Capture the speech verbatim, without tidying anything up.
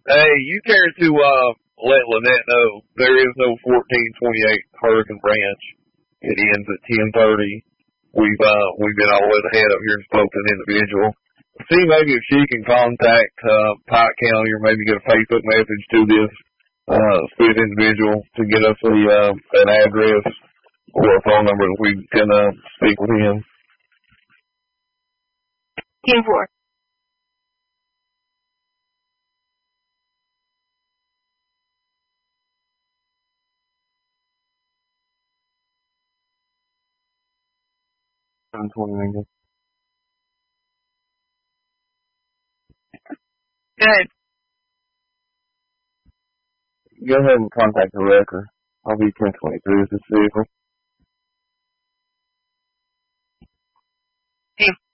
Hey, you care to uh let Lynette know there is no fourteen twenty-eight Hurricane Ranch. It ends at ten thirty. We've uh we've been all the way ahead up here and spoke to an individual. See maybe if she can contact uh Pike County or maybe get a Facebook message to this uh spirit individual to get us a uh an address or a phone number that we can uh speak with him. Team four. I'm twenty. Good. Go ahead and contact the wrecker. I'll be ten twenty-three with this vehicle. Team